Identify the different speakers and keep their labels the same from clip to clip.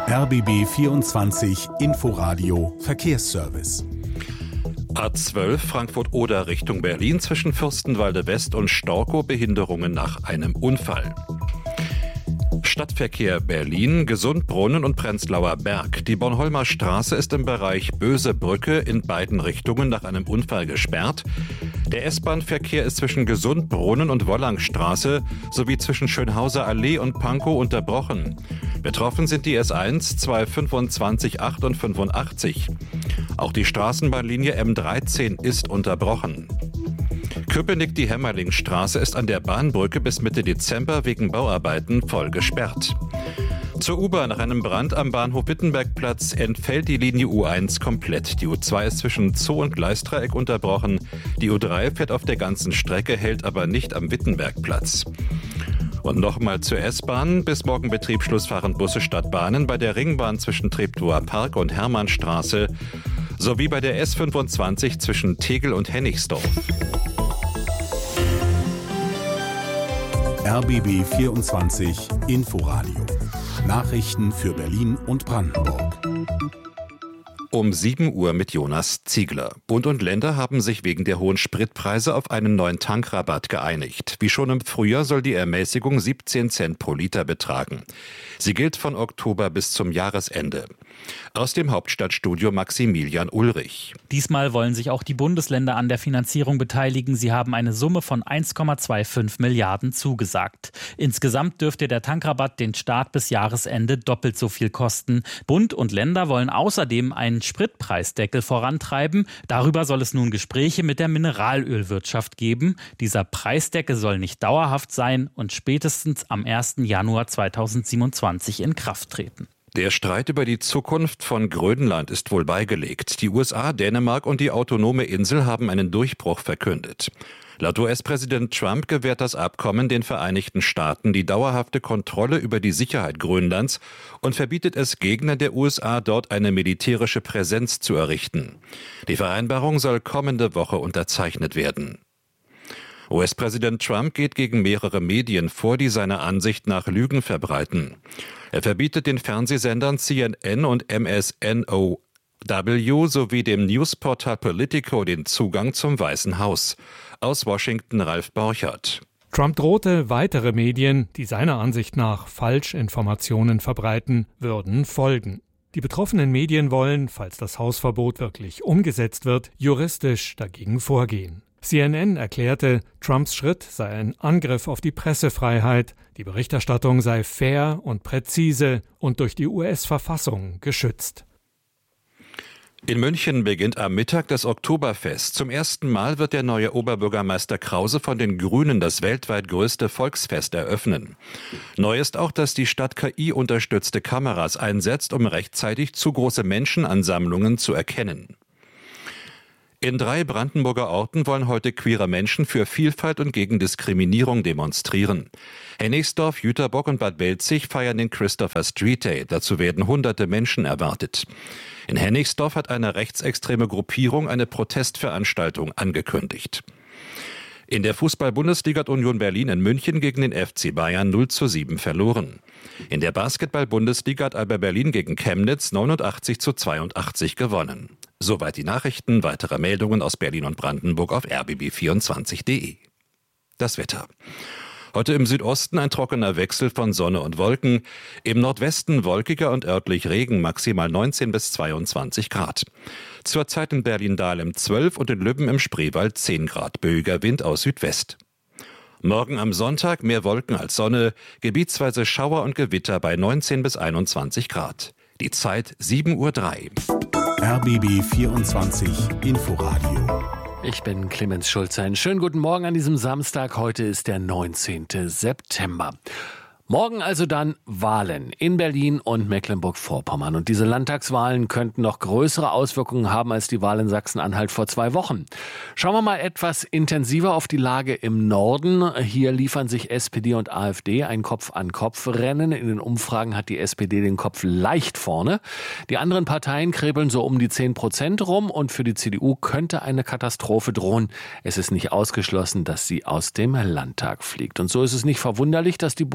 Speaker 1: RBB 24 Inforadio Verkehrsservice.
Speaker 2: A12 Frankfurt-Oder Richtung Berlin zwischen Fürstenwalde West und Storkow, Behinderungen nach einem Unfall. Stadtverkehr Berlin, Gesundbrunnen und Prenzlauer Berg. Die Bornholmer Straße ist im Bereich Böse Brücke in beiden Richtungen nach einem Unfall gesperrt. Der S-Bahn-Verkehr ist zwischen Gesundbrunnen und Wollangstraße sowie zwischen Schönhauser Allee und Pankow unterbrochen. Betroffen sind die S1, 225, 8 und 85. Auch die Straßenbahnlinie M13 ist unterbrochen. Köpenick, die Hämmerlingstraße ist an der Bahnbrücke bis Mitte Dezember wegen Bauarbeiten voll gesperrt. Zur U-Bahn nach einem Brand am Bahnhof Wittenbergplatz entfällt die Linie U1 komplett. Die U2 ist zwischen Zoo und Gleisdreieck unterbrochen. Die U3 fährt auf der ganzen Strecke, hält aber nicht am Wittenbergplatz. Und nochmal zur S-Bahn. Bis morgen Betriebsschluss fahren Busse Stadtbahnen bei der Ringbahn zwischen Treptower Park und Hermannstraße sowie bei der S25 zwischen Tegel und Hennigsdorf.
Speaker 1: RBB 24 Inforadio. Nachrichten für Berlin und Brandenburg.
Speaker 2: Um 7 Uhr mit Jonas Ziegler. Bund und Länder haben sich wegen der hohen Spritpreise auf einen neuen Tankrabatt geeinigt. Wie schon im Frühjahr soll die Ermäßigung 17 Cent pro Liter betragen. Sie gilt von Oktober bis zum Jahresende. Aus dem Hauptstadtstudio Maximilian Ulrich.
Speaker 3: Diesmal wollen sich auch die Bundesländer an der Finanzierung beteiligen. Sie haben eine Summe von 1,25 Milliarden zugesagt. Insgesamt dürfte der Tankrabatt den Staat bis Jahresende doppelt so viel kosten. Bund und Länder wollen außerdem einen Spritpreisdeckel vorantreiben. Darüber soll es nun Gespräche mit der Mineralölwirtschaft geben. Dieser Preisdeckel soll nicht dauerhaft sein und spätestens am 1. Januar 2027 in Kraft treten.
Speaker 2: Der Streit über die Zukunft von Grönland ist wohl beigelegt. Die USA, Dänemark und die autonome Insel haben einen Durchbruch verkündet. Laut US-Präsident Trump gewährt das Abkommen den Vereinigten Staaten die dauerhafte Kontrolle über die Sicherheit Grönlands und verbietet es Gegnern der USA, dort eine militärische Präsenz zu errichten. Die Vereinbarung soll kommende Woche unterzeichnet werden. US-Präsident Trump geht gegen mehrere Medien vor, die seiner Ansicht nach Lügen verbreiten. Er verbietet den Fernsehsendern CNN und MSNBC sowie dem Newsportal Politico den Zugang zum Weißen Haus. Aus Washington Ralf Borchert.
Speaker 4: Trump drohte, weitere Medien, die seiner Ansicht nach Falschinformationen verbreiten, würden folgen. Die betroffenen Medien wollen, falls das Hausverbot wirklich umgesetzt wird, juristisch dagegen vorgehen. CNN erklärte, Trumps Schritt sei ein Angriff auf die Pressefreiheit, die Berichterstattung sei fair und präzise und durch die US-Verfassung geschützt.
Speaker 2: In München beginnt am Mittag das Oktoberfest. Zum ersten Mal wird der neue Oberbürgermeister Krause von den Grünen das weltweit größte Volksfest eröffnen. Neu ist auch, dass die Stadt KI-unterstützte Kameras einsetzt, um rechtzeitig zu große Menschenansammlungen zu erkennen. In 3 Brandenburger Orten wollen heute queere Menschen für Vielfalt und gegen Diskriminierung demonstrieren. Hennigsdorf, Jüterbock und Bad Belzig feiern den Christopher Street Day. Dazu werden hunderte Menschen erwartet. In Hennigsdorf hat eine rechtsextreme Gruppierung eine Protestveranstaltung angekündigt. In der Fußball-Bundesliga hat Union Berlin in München gegen den FC Bayern 0:7 verloren. In der Basketball-Bundesliga hat Alba Berlin gegen Chemnitz 89:82 gewonnen. Soweit die Nachrichten. Weitere Meldungen aus Berlin und Brandenburg auf rbb24.de. Das Wetter. Heute im Südosten ein trockener Wechsel von Sonne und Wolken. Im Nordwesten wolkiger und örtlich Regen, maximal 19 bis 22 Grad. Zurzeit in Berlin-Dahlem 12 und in Lübben im Spreewald 10 Grad. Böiger Wind aus Südwest. Morgen am Sonntag mehr Wolken als Sonne, gebietsweise Schauer und Gewitter bei 19 bis 21 Grad. Die Zeit 7:03 Uhr.
Speaker 1: RBB 24 Inforadio.
Speaker 5: Ich bin Clemens Schulze. Einen schönen guten Morgen an diesem Samstag. Heute ist der 19. September. Morgen also dann Wahlen in Berlin und Mecklenburg-Vorpommern. Und diese Landtagswahlen könnten noch größere Auswirkungen haben als die Wahl in Sachsen-Anhalt vor 2 Wochen. Schauen wir mal etwas intensiver auf die Lage im Norden. Hier liefern sich SPD und AfD ein Kopf-an-Kopf-Rennen. In den Umfragen hat die SPD den Kopf leicht vorne. Die anderen Parteien krebeln so um die 10% rum. Und für die CDU könnte eine Katastrophe drohen. Es ist nicht ausgeschlossen, dass sie aus dem Landtag fliegt. Und so ist es nicht verwunderlich, dass die Bundes-CDU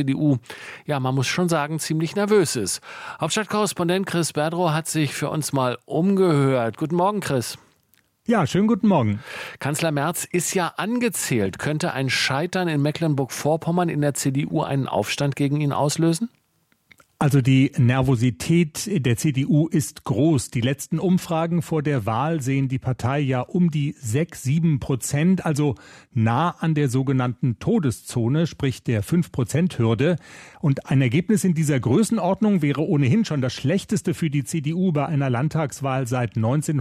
Speaker 5: CDU, ja, man muss schon sagen, ziemlich nervös ist. Hauptstadtkorrespondent Chris Berdrow hat sich für uns mal umgehört. Guten Morgen, Chris.
Speaker 6: Ja, schönen guten Morgen.
Speaker 5: Kanzler Merz ist ja angezählt. Könnte ein Scheitern in Mecklenburg-Vorpommern in der CDU einen Aufstand gegen ihn auslösen?
Speaker 6: Also die Nervosität der CDU ist groß. Die letzten Umfragen vor der Wahl sehen die Partei ja um die 6-7%, also nah an der sogenannten Todeszone, sprich der 5%-Hürde. Und ein Ergebnis in dieser Größenordnung wäre ohnehin schon das schlechteste für die CDU bei einer Landtagswahl seit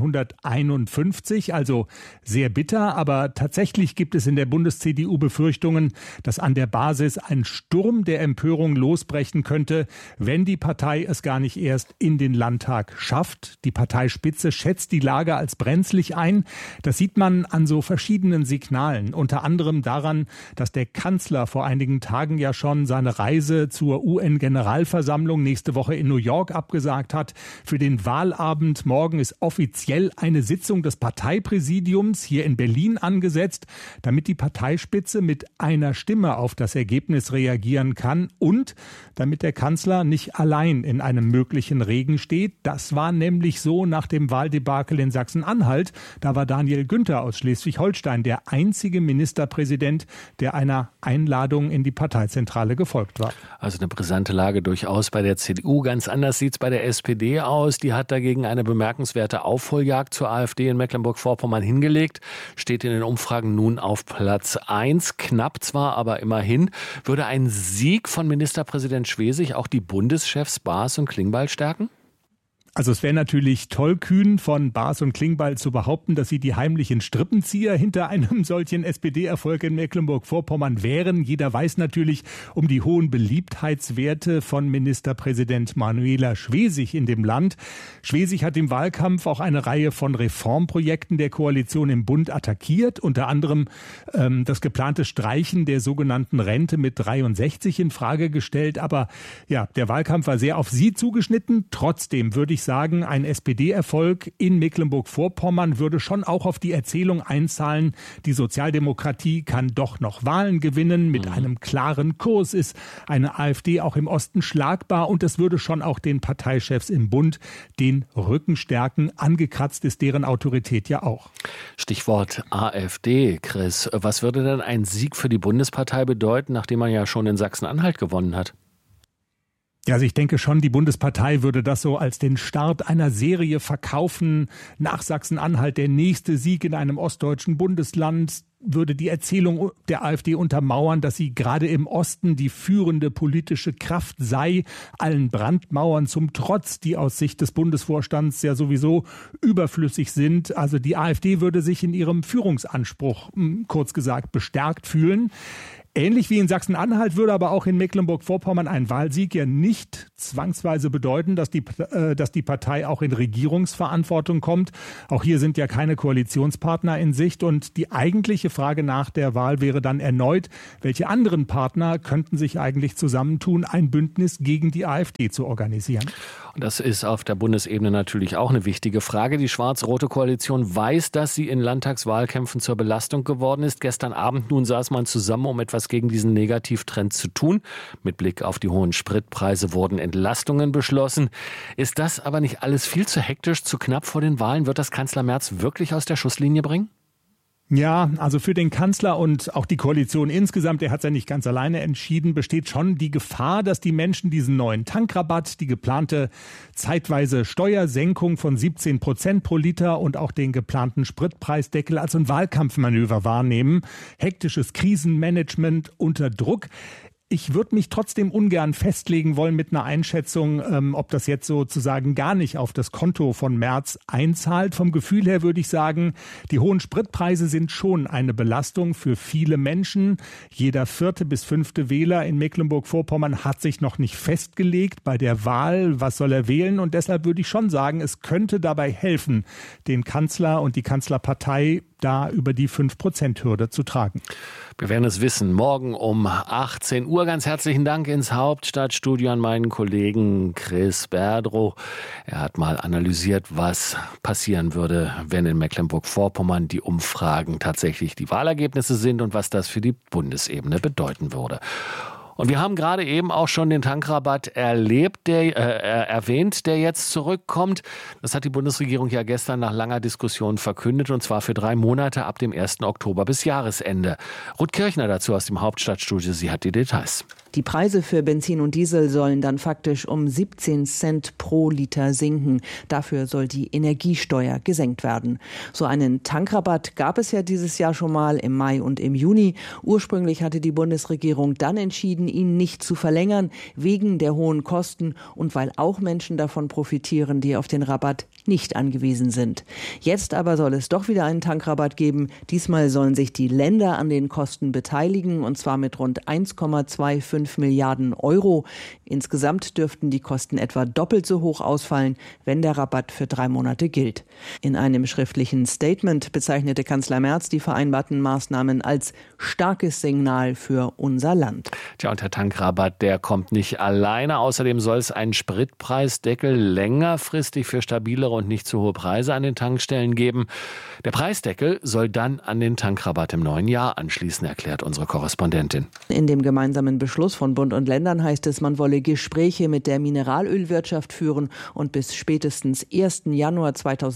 Speaker 6: 1951, also sehr bitter. Aber tatsächlich gibt es in der Bundes-CDU Befürchtungen, dass an der Basis ein Sturm der Empörung losbrechen könnte, wenn die Partei es gar nicht erst in den Landtag schafft. Die Parteispitze schätzt die Lage als brenzlig ein. Das sieht man an so verschiedenen Signalen. Unter anderem daran, dass der Kanzler vor einigen Tagen ja schon seine Reise zur UN-Generalversammlung nächste Woche in New York abgesagt hat. Für den Wahlabend morgen ist offiziell eine Sitzung des Parteipräsidiums hier in Berlin angesetzt, damit die Parteispitze mit einer Stimme auf das Ergebnis reagieren kann und damit der Kanzler nicht allein in einem möglichen Regen steht. Das war nämlich so nach dem Wahldebakel in Sachsen-Anhalt. Da war Daniel Günther aus Schleswig-Holstein der einzige Ministerpräsident, der einer Einladung in die Parteizentrale gefolgt war.
Speaker 5: Also eine brisante Lage durchaus bei der CDU. Ganz anders sieht es bei der SPD aus. Die hat dagegen eine bemerkenswerte Aufholjagd zur AfD in Mecklenburg-Vorpommern hingelegt. Steht in den Umfragen nun auf Platz 1. Knapp zwar, aber immerhin. Würde ein Sieg von Ministerpräsident Schwesig auch die Bundeschefs Baas und Klingbeil stärken?
Speaker 6: Also es wäre natürlich tollkühn von Baas und Klingbeil zu behaupten, dass sie die heimlichen Strippenzieher hinter einem solchen SPD-Erfolg in Mecklenburg-Vorpommern wären. Jeder weiß natürlich um die hohen Beliebtheitswerte von Ministerpräsident Manuela Schwesig in dem Land. Schwesig hat im Wahlkampf auch eine Reihe von Reformprojekten der Koalition im Bund attackiert, unter anderem das geplante Streichen der sogenannten Rente mit 63 in Frage gestellt. Aber ja, der Wahlkampf war sehr auf sie zugeschnitten. Trotzdem würde ich sagen, ein SPD-Erfolg in Mecklenburg-Vorpommern würde schon auch auf die Erzählung einzahlen, die Sozialdemokratie kann doch noch Wahlen gewinnen. Mit einem klaren Kurs ist eine AfD auch im Osten schlagbar und es würde schon auch den Parteichefs im Bund den Rücken stärken. Angekratzt ist deren Autorität ja auch.
Speaker 5: Stichwort AfD, Chris. Was würde denn ein Sieg für die Bundespartei bedeuten, nachdem man ja schon in Sachsen-Anhalt gewonnen hat?
Speaker 6: Ja, also ich denke schon, die Bundespartei würde das so als den Start einer Serie verkaufen. Nach Sachsen-Anhalt der nächste Sieg in einem ostdeutschen Bundesland würde die Erzählung der AfD untermauern, dass sie gerade im Osten die führende politische Kraft sei, allen Brandmauern zum Trotz, die aus Sicht des Bundesvorstands ja sowieso überflüssig sind. Also die AfD würde sich in ihrem Führungsanspruch, kurz gesagt, bestärkt fühlen. Ähnlich wie in Sachsen-Anhalt würde aber auch in Mecklenburg-Vorpommern ein Wahlsieg ja nicht zwangsweise bedeuten, dass die Partei auch in Regierungsverantwortung kommt. Auch hier sind ja keine Koalitionspartner in Sicht. Und die eigentliche Frage nach der Wahl wäre dann erneut, welche anderen Partner könnten sich eigentlich zusammentun, ein Bündnis gegen die AfD zu organisieren?
Speaker 5: Und das ist auf der Bundesebene natürlich auch eine wichtige Frage. Die schwarz-rote Koalition weiß, dass sie in Landtagswahlkämpfen zur Belastung geworden ist. Gestern Abend nun saß man zusammen, um etwas gegen diesen Negativtrend zu tun. Mit Blick auf die hohen Spritpreise wurden Entlastungen beschlossen. Ist das aber nicht alles viel zu hektisch, zu knapp vor den Wahlen? Wird das Kanzler Merz wirklich aus der Schusslinie bringen?
Speaker 6: Ja, also für den Kanzler und auch die Koalition insgesamt, der hat es ja nicht ganz alleine entschieden, besteht schon die Gefahr, dass die Menschen diesen neuen Tankrabatt, die geplante zeitweise Steuersenkung von 17% pro Liter und auch den geplanten Spritpreisdeckel als ein Wahlkampfmanöver wahrnehmen. Hektisches Krisenmanagement unter Druck. Ich würde mich trotzdem ungern festlegen wollen mit einer Einschätzung, ob das jetzt sozusagen gar nicht auf das Konto von Merz einzahlt. Vom Gefühl her würde ich sagen, die hohen Spritpreise sind schon eine Belastung für viele Menschen. Jeder 4. bis 5. Wähler in Mecklenburg-Vorpommern hat sich noch nicht festgelegt bei der Wahl, was soll er wählen. Und deshalb würde ich schon sagen, es könnte dabei helfen, den Kanzler und die Kanzlerpartei da über die 5%-Hürde zu tragen.
Speaker 5: Wir werden es wissen. Morgen um 18 Uhr. Ganz herzlichen Dank ins Hauptstadtstudio an meinen Kollegen Chris Berdrow. Er hat mal analysiert, was passieren würde, wenn in Mecklenburg-Vorpommern die Umfragen tatsächlich die Wahlergebnisse sind und was das für die Bundesebene bedeuten würde. Und wir haben gerade eben auch schon den Tankrabatt erwähnt, der jetzt zurückkommt. Das hat die Bundesregierung ja gestern nach langer Diskussion verkündet, und zwar für 3 Monate ab dem 1. Oktober bis Jahresende. Ruth Kirchner dazu aus dem Hauptstadtstudio, sie hat die Details.
Speaker 7: Die Preise für Benzin und Diesel sollen dann faktisch um 17 Cent pro Liter sinken. Dafür soll die Energiesteuer gesenkt werden. So einen Tankrabatt gab es ja dieses Jahr schon mal im Mai und im Juni. Ursprünglich hatte die Bundesregierung dann entschieden, ihn nicht zu verlängern, wegen der hohen Kosten und weil auch Menschen davon profitieren, die auf den Rabatt nicht angewiesen sind. Jetzt aber soll es doch wieder einen Tankrabatt geben. Diesmal sollen sich die Länder an den Kosten beteiligen, und zwar mit rund 1,25 Milliarden Euro. Insgesamt dürften die Kosten etwa doppelt so hoch ausfallen, wenn der Rabatt für 3 Monate gilt. In einem schriftlichen Statement bezeichnete Kanzler Merz die vereinbarten Maßnahmen als starkes Signal für unser Land.
Speaker 5: Tja, und der Tankrabatt, der kommt nicht alleine. Außerdem soll es einen Spritpreisdeckel längerfristig für stabilere und nicht zu hohe Preise an den Tankstellen geben. Der Preisdeckel soll dann an den Tankrabatt im neuen Jahr anschließen, erklärt unsere Korrespondentin.
Speaker 7: In dem gemeinsamen Beschluss von Bund und Ländern heißt es, man wolle Gespräche mit der Mineralölwirtschaft führen und bis spätestens 1. Januar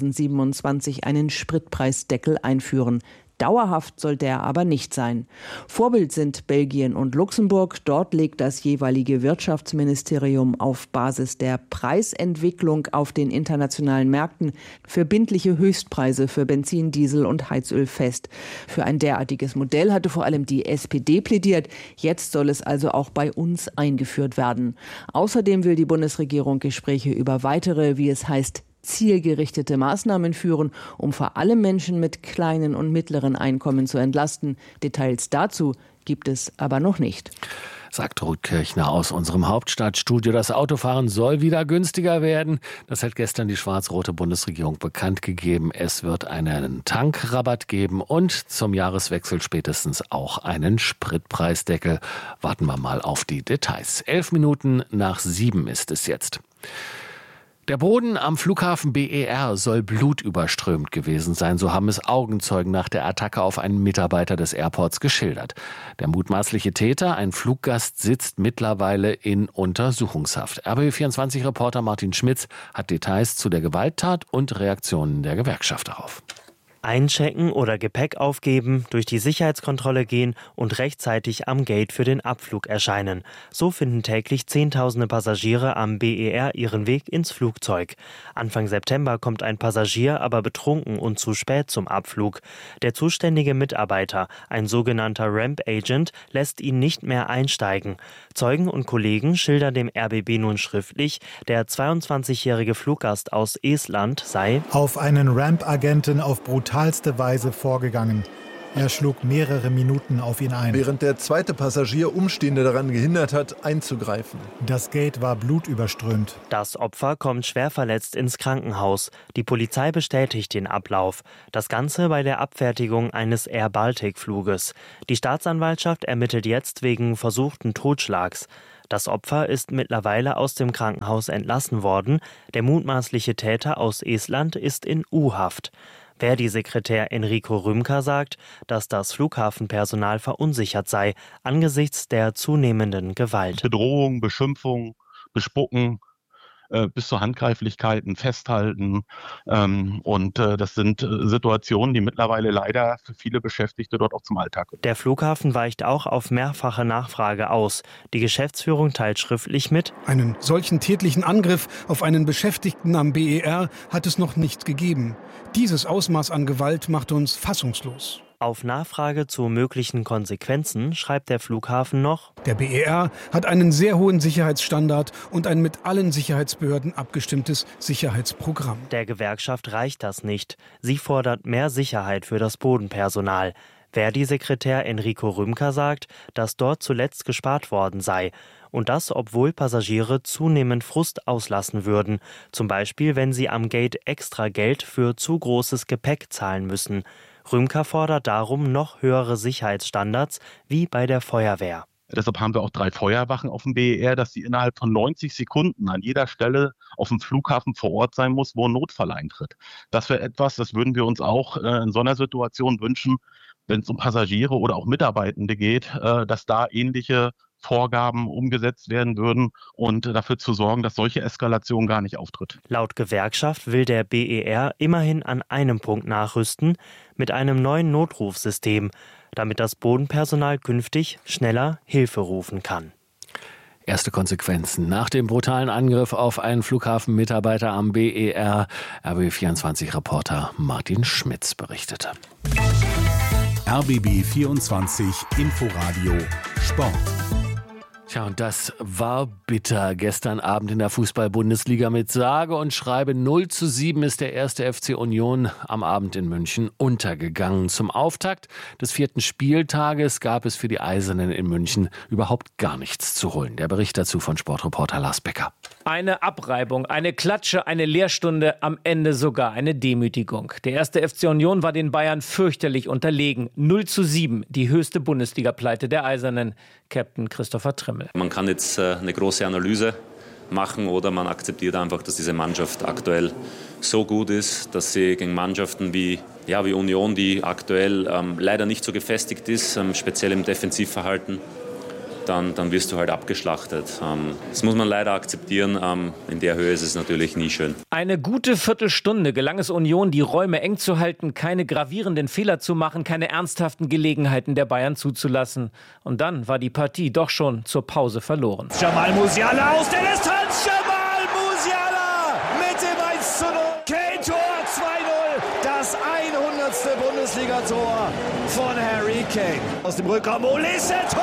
Speaker 7: 2027 einen Spritpreisdeckel einführen. Dauerhaft soll der aber nicht sein. Vorbild sind Belgien und Luxemburg. Dort legt das jeweilige Wirtschaftsministerium auf Basis der Preisentwicklung auf den internationalen Märkten verbindliche Höchstpreise für Benzin, Diesel und Heizöl fest. Für ein derartiges Modell hatte vor allem die SPD plädiert. Jetzt soll es also auch bei uns eingeführt werden. Außerdem will die Bundesregierung Gespräche über weitere, wie es heißt, zielgerichtete Maßnahmen führen, um vor allem Menschen mit kleinen und mittleren Einkommen zu entlasten. Details dazu gibt es aber noch nicht.
Speaker 5: Sagt Ruth Kirchner aus unserem Hauptstadtstudio. Das Autofahren soll wieder günstiger werden. Das hat gestern die schwarz-rote Bundesregierung bekannt gegeben. Es wird einen Tankrabatt geben und zum Jahreswechsel spätestens auch einen Spritpreisdeckel. Warten wir mal auf die Details. 7:11 ist es jetzt. Der Boden am Flughafen BER soll blutüberströmt gewesen sein, so haben es Augenzeugen nach der Attacke auf einen Mitarbeiter des Airports geschildert. Der mutmaßliche Täter, ein Fluggast, sitzt mittlerweile in Untersuchungshaft. RBB24-Reporter Martin Schmitz hat Details zu der Gewalttat und Reaktionen der Gewerkschaft darauf.
Speaker 8: Einchecken oder Gepäck aufgeben, durch die Sicherheitskontrolle gehen und rechtzeitig am Gate für den Abflug erscheinen. So finden täglich Zehntausende Passagiere am BER ihren Weg ins Flugzeug. Anfang September kommt ein Passagier aber betrunken und zu spät zum Abflug. Der zuständige Mitarbeiter, ein sogenannter Ramp-Agent, lässt ihn nicht mehr einsteigen. Zeugen und Kollegen schildern dem RBB nun schriftlich, der 22-jährige Fluggast aus Estland sei
Speaker 9: auf einen Ramp-Agenten auf brutalste Weise vorgegangen. Er schlug mehrere Minuten auf ihn ein.
Speaker 10: Während der zweite Passagier Umstehende daran gehindert hat, einzugreifen.
Speaker 9: Das Gate war blutüberströmt.
Speaker 8: Das Opfer kommt schwer verletzt ins Krankenhaus. Die Polizei bestätigt den Ablauf. Das Ganze bei der Abfertigung eines Air Baltic-Fluges. Die Staatsanwaltschaft ermittelt jetzt wegen versuchten Totschlags. Das Opfer ist mittlerweile aus dem Krankenhaus entlassen worden. Der mutmaßliche Täter aus Estland ist in U-Haft. Verdi-Sekretär Enrico Rümker sagt, dass das Flughafenpersonal verunsichert sei angesichts der zunehmenden Gewalt.
Speaker 11: Bedrohung, Beschimpfung, Bespucken, bis zu Handgreiflichkeiten, Festhalten. Das sind Situationen, die mittlerweile leider für viele Beschäftigte dort auch zum Alltag gehören.
Speaker 8: Der Flughafen weicht auch auf mehrfache Nachfrage aus. Die Geschäftsführung teilt schriftlich mit:
Speaker 12: Einen solchen tätlichen Angriff auf einen Beschäftigten am BER hat es noch nicht gegeben. Dieses Ausmaß an Gewalt macht uns fassungslos.
Speaker 8: Auf Nachfrage zu möglichen Konsequenzen schreibt der Flughafen noch:
Speaker 12: Der BER hat einen sehr hohen Sicherheitsstandard und ein mit allen Sicherheitsbehörden abgestimmtes Sicherheitsprogramm.
Speaker 8: Der Gewerkschaft reicht das nicht. Sie fordert mehr Sicherheit für das Bodenpersonal. Verdi-Sekretär Enrico Rümker sagt, dass dort zuletzt gespart worden sei. Und das, obwohl Passagiere zunehmend Frust auslassen würden. Zum Beispiel, wenn sie am Gate extra Geld für zu großes Gepäck zahlen müssen. Rümker fordert darum noch höhere Sicherheitsstandards, wie bei der Feuerwehr.
Speaker 11: Deshalb haben wir auch 3 Feuerwachen auf dem BER, dass sie innerhalb von 90 Sekunden an jeder Stelle auf dem Flughafen vor Ort sein muss, wo ein Notfall eintritt. Das wäre etwas, das würden wir uns auch in so einer Situation wünschen, wenn es um Passagiere oder auch Mitarbeitende geht, dass da ähnliche Vorgaben umgesetzt werden würden und dafür zu sorgen, dass solche Eskalation gar nicht auftritt.
Speaker 8: Laut Gewerkschaft will der BER immerhin an einem Punkt nachrüsten, mit einem neuen Notrufsystem, damit das Bodenpersonal künftig schneller Hilfe rufen kann.
Speaker 5: Erste Konsequenzen nach dem brutalen Angriff auf einen Flughafenmitarbeiter am BER. RBB24-Reporter Martin Schmitz berichtete.
Speaker 1: RBB24 Inforadio Sport.
Speaker 5: Tja, und das war bitter. Gestern Abend in der Fußball-Bundesliga mit sage und schreibe 0:7 ist der erste FC Union am Abend in München untergegangen. Zum Auftakt des 4. Spieltages gab es für die Eisernen in München überhaupt gar nichts zu holen. Der Bericht dazu von Sportreporter Lars Becker.
Speaker 13: Eine Abreibung, eine Klatsche, eine Lehrstunde, am Ende sogar eine Demütigung. Der erste FC Union war den Bayern fürchterlich unterlegen. 0:7, die höchste Bundesliga-Pleite der Eisernen. Captain Christopher Trimmel.
Speaker 14: Man kann jetzt eine große Analyse machen oder man akzeptiert einfach, dass diese Mannschaft aktuell so gut ist, dass sie gegen Mannschaften wie Union, die aktuell leider nicht so gefestigt ist, speziell im Defensivverhalten, dann wirst du halt abgeschlachtet. Das muss man leider akzeptieren. In der Höhe ist es natürlich nie schön.
Speaker 13: Eine gute Viertelstunde gelang es Union, die Räume eng zu halten, keine gravierenden Fehler zu machen, keine ernsthaften Gelegenheiten der Bayern zuzulassen. Und dann war die Partie doch schon zur Pause verloren.
Speaker 15: Jamal Musiala aus der Distanz. Jamal Musiala mit dem 1:0. Kane-Tor 2:0. Das 100. Bundesliga-Tor von Harry Kane. Aus dem Rückraum Olise, Tor!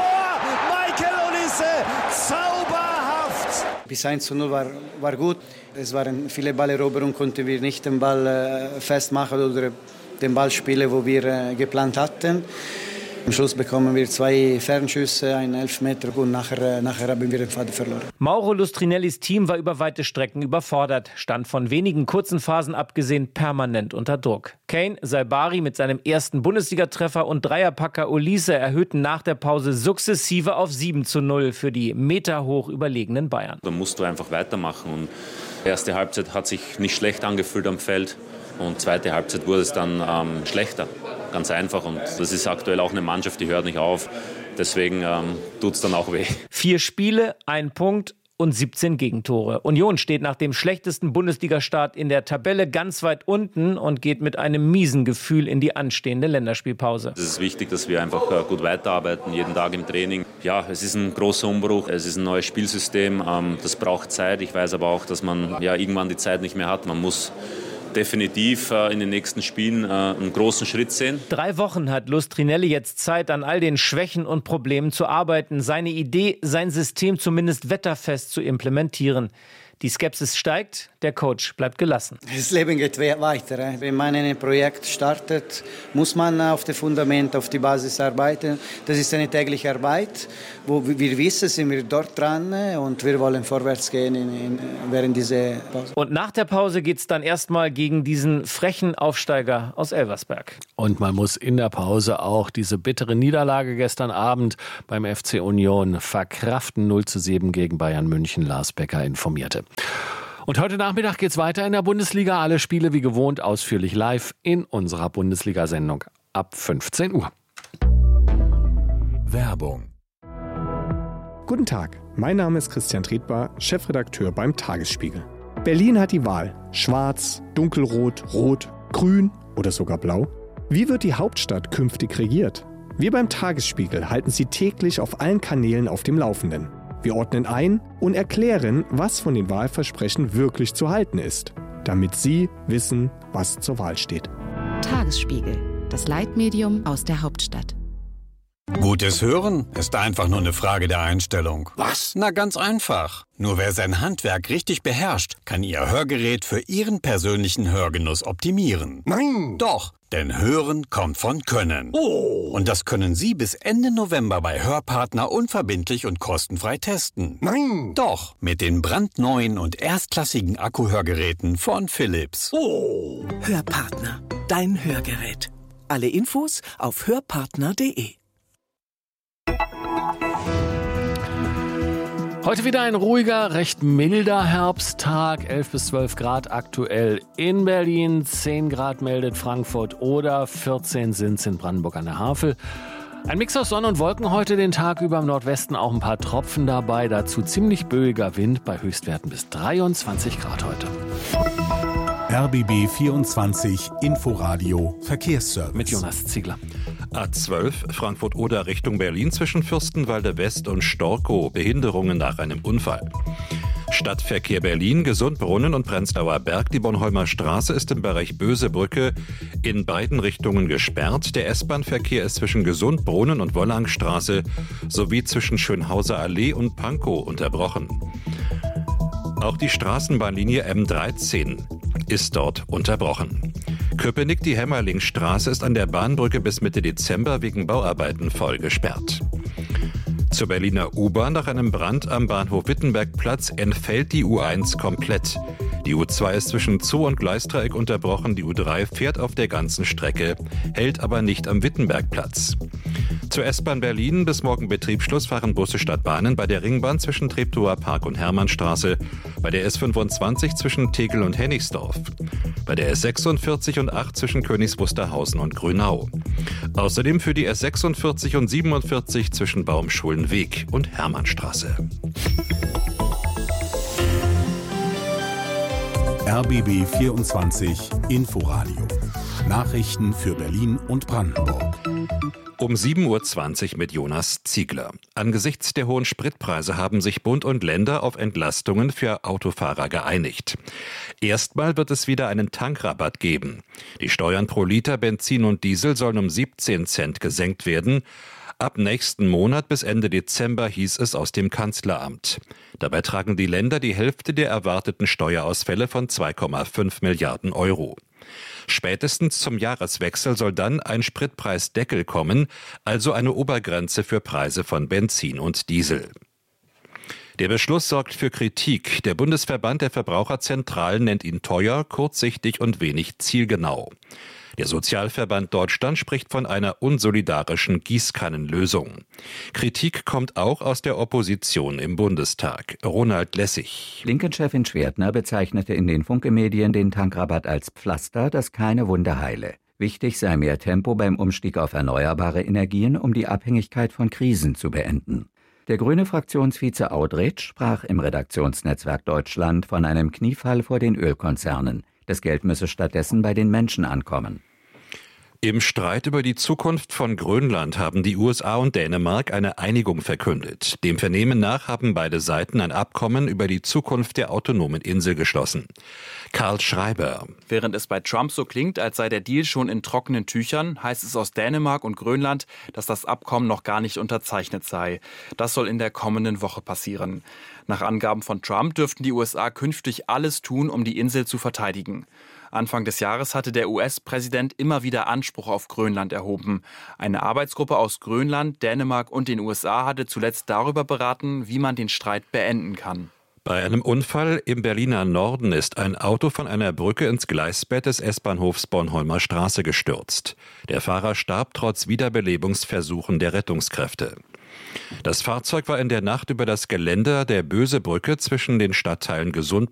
Speaker 15: Zauberhaft!
Speaker 16: Bis 1:0 war gut. Es waren viele Balleroberungen, konnten wir nicht den Ball festmachen oder den Ball spielen, wo wir geplant hatten. Am Schluss bekommen wir 2 Fernschüsse, einen Elfmeter und nachher haben wir den Faden verloren.
Speaker 13: Mauro Lustrinellis Team war über weite Strecken überfordert, stand von wenigen kurzen Phasen abgesehen permanent unter Druck. Kane, Saibari mit seinem ersten Bundesligatreffer und Dreierpacker Olise erhöhten nach der Pause sukzessive auf 7:0 für die meterhoch überlegenen Bayern.
Speaker 14: Da musst du einfach weitermachen und die erste Halbzeit hat sich nicht schlecht angefühlt am Feld und zweite Halbzeit wurde es dann schlechter. Ganz einfach und das ist aktuell auch eine Mannschaft, die hört nicht auf. Deswegen tut es dann auch weh.
Speaker 13: 4 Spiele, 1 Punkt und 17 Gegentore. Union steht nach dem schlechtesten Bundesligastart in der Tabelle ganz weit unten und geht mit einem miesen Gefühl in die anstehende Länderspielpause.
Speaker 14: Es ist wichtig, dass wir einfach gut weiterarbeiten, jeden Tag im Training. Ja, es ist ein großer Umbruch, es ist ein neues Spielsystem, das braucht Zeit. Ich weiß aber auch, dass man irgendwann die Zeit nicht mehr hat. Man muss definitiv in den nächsten Spielen einen großen Schritt sehen.
Speaker 13: 3 Wochen hat Lustrinelli jetzt Zeit, an all den Schwächen und Problemen zu arbeiten. Seine Idee, sein System zumindest wetterfest zu implementieren. Die Skepsis steigt, der Coach bleibt gelassen.
Speaker 16: Das Leben geht weiter. Wenn man ein Projekt startet, muss man auf das Fundament, auf die Basis arbeiten. Das ist eine tägliche Arbeit, wo wir wissen, sind wir dort dran und wir wollen vorwärts gehen während dieser Pause.
Speaker 13: Und nach der Pause geht es dann erstmal gegen diesen frechen Aufsteiger aus Elversberg.
Speaker 5: Und man muss in der Pause auch diese bittere Niederlage gestern Abend beim FC Union verkraften. 0:7 gegen Bayern München. Lars Becker informierte. Und heute Nachmittag geht's weiter in der Bundesliga. Alle Spiele wie gewohnt ausführlich live in unserer Bundesliga-Sendung ab 15 Uhr.
Speaker 1: Werbung.
Speaker 17: Guten Tag, mein Name ist Christian Triedbar, Chefredakteur beim Tagesspiegel. Berlin hat die Wahl: Schwarz, Dunkelrot, Rot, Grün oder sogar Blau. Wie wird die Hauptstadt künftig regiert? Wir beim Tagesspiegel halten Sie täglich auf allen Kanälen auf dem Laufenden. Wir ordnen ein und erklären, was von den Wahlversprechen wirklich zu halten ist, damit Sie wissen, was zur Wahl steht.
Speaker 18: Tagesspiegel, das Leitmedium aus der Hauptstadt.
Speaker 19: Gutes Hören ist einfach nur eine Frage der Einstellung. Was? Na, ganz einfach. Nur wer sein Handwerk richtig beherrscht, kann Ihr Hörgerät für Ihren persönlichen Hörgenuss optimieren. Nein! Doch, denn Hören kommt von Können. Oh! Und das können Sie bis Ende November bei Hörpartner unverbindlich und kostenfrei testen. Nein! Doch, mit den brandneuen und erstklassigen Akkuhörgeräten von Philips.
Speaker 20: Oh! Hörpartner, dein Hörgerät. Alle Infos auf hörpartner.de.
Speaker 5: Heute wieder ein ruhiger, recht milder Herbsttag, 11 bis 12 Grad aktuell in Berlin, 10 Grad meldet Frankfurt oder 14 sind es in Brandenburg an der Havel. Ein Mix aus Sonne und Wolken heute den Tag über, im Nordwesten auch ein paar Tropfen dabei. Dazu ziemlich böiger Wind bei Höchstwerten bis 23 Grad heute.
Speaker 1: RBB 24 Inforadio Verkehrsservice.
Speaker 5: Mit Jonas Ziegler.
Speaker 2: A12 Frankfurt-Oder Richtung Berlin zwischen Fürstenwalde West und Storkow. Behinderungen nach einem Unfall. Stadtverkehr Berlin, Gesundbrunnen und Prenzlauer Berg. Die Bornholmer Straße ist im Bereich Bösebrücke in beiden Richtungen gesperrt. Der S-Bahn-Verkehr ist zwischen Gesundbrunnen und Wollangstraße sowie zwischen Schönhauser Allee und Pankow unterbrochen. Auch die Straßenbahnlinie M13 ist dort unterbrochen. Köpenick, die Hämmerlingstraße ist an der Bahnbrücke bis Mitte Dezember wegen Bauarbeiten voll gesperrt. Zur Berliner U-Bahn nach einem Brand am Bahnhof Wittenbergplatz entfällt die U1 komplett. Die U2 ist zwischen Zoo und Gleisdreieck unterbrochen, die U3 fährt auf der ganzen Strecke, hält aber nicht am Wittenbergplatz. Zur S-Bahn Berlin bis morgen Betriebsschluss fahren Busse statt Bahnen bei der Ringbahn zwischen Treptower Park und Hermannstraße, bei der S25 zwischen Tegel und Hennigsdorf, bei der S46 und 8 zwischen Königs Wusterhausen und Grünau. Außerdem für die S46 und 47 zwischen Baumschulenweg und Hermannstraße.
Speaker 1: RBB 24 Inforadio. Nachrichten für Berlin und Brandenburg.
Speaker 2: Um 7.20 Uhr mit Jonas Ziegler. Angesichts der hohen Spritpreise haben sich Bund und Länder auf Entlastungen für Autofahrer geeinigt. Erstmal wird es wieder einen Tankrabatt geben. Die Steuern pro Liter Benzin und Diesel sollen um 17 Cent gesenkt werden. Ab nächsten Monat bis Ende Dezember, hieß es aus dem Kanzleramt. Dabei tragen die Länder die Hälfte der erwarteten Steuerausfälle von 2,5 Milliarden Euro. Spätestens zum Jahreswechsel soll dann ein Spritpreisdeckel kommen, also eine Obergrenze für Preise von Benzin und Diesel. Der Beschluss sorgt für Kritik. Der Bundesverband der Verbraucherzentralen nennt ihn teuer, kurzsichtig und wenig zielgenau. Der Sozialverband Deutschland spricht von einer unsolidarischen Gießkannenlösung. Kritik kommt auch aus der Opposition im Bundestag. Ronald Lessig.
Speaker 21: Linken-Chefin Schwertner bezeichnete in den Funke-Medien den Tankrabatt als Pflaster, das keine Wunde heile. Wichtig sei mehr Tempo beim Umstieg auf erneuerbare Energien, um die Abhängigkeit von Krisen zu beenden. Der grüne Fraktionsvize Audretsch sprach im Redaktionsnetzwerk Deutschland von einem Kniefall vor den Ölkonzernen. Das Geld müsse stattdessen bei den Menschen ankommen.
Speaker 2: Im Streit über die Zukunft von Grönland haben die USA und Dänemark eine Einigung verkündet. Dem Vernehmen nach haben beide Seiten ein Abkommen über die Zukunft der autonomen Insel geschlossen. Karl Schreiber.
Speaker 22: Während es bei Trump so klingt, als sei der Deal schon in trockenen Tüchern, heißt es aus Dänemark und Grönland, dass das Abkommen noch gar nicht unterzeichnet sei. Das soll in der kommenden Woche passieren. Nach Angaben von Trump dürften die USA künftig alles tun, um die Insel zu verteidigen. Anfang des Jahres hatte der US-Präsident immer wieder Anspruch auf Grönland erhoben. Eine Arbeitsgruppe aus Grönland, Dänemark und den USA hatte zuletzt darüber beraten, wie man den Streit beenden kann.
Speaker 2: Bei einem Unfall im Berliner Norden ist ein Auto von einer Brücke ins Gleisbett des S-Bahnhofs Bornholmer Straße gestürzt. Der Fahrer starb trotz Wiederbelebungsversuchen der Rettungskräfte. Das Fahrzeug war in der Nacht über das Geländer der Bösebrücke zwischen den Stadtteilen Gesund